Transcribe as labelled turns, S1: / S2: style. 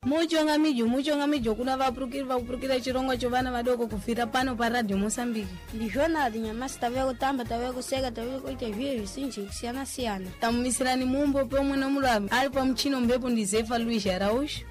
S1: muchonga mijo kuna vapurukira chirongwa chovana vadoko kufira pano paRadio Mosambiki.
S2: Ndizvonadi nyamasi tauya kutamba, tauya kuseka, tauya kuita zviro zvisinji kusiyana siyana.
S1: Tamumisirani mumbo pomwe nomulava ali pamuchino mbepo ndi Zefa Luis Araújo.